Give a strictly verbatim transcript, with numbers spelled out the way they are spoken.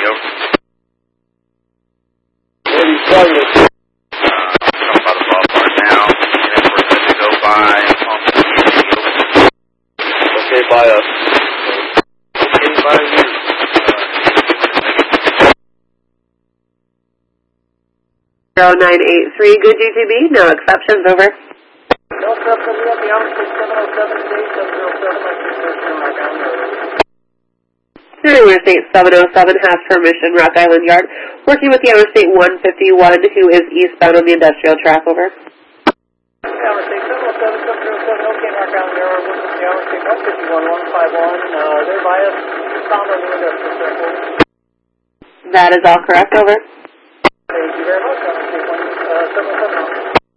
over. Where are you starting? Uh, come by the ballpark now, and we're good to go by on the field. Okay, by us. Okay, by you. zero nine eight three, good G T B, no exceptions, over. No exceptions, we have the Interstate seven oh seven today, seven oh seven, like your first on Rock Island Yard. Interstate seven oh seven has permission, Rock Island Yard. Working with the Interstate one fifty-one, who is eastbound on the industrial track, over. Interstate seven oh seven, seven oh seven, okay, Rock Island Yard, working with the Interstate one fifty-one, one fifty-one, uh, they're by us, found on the industrial track, over. That is all correct, over. Thank you very much, Interstate seven oh seven.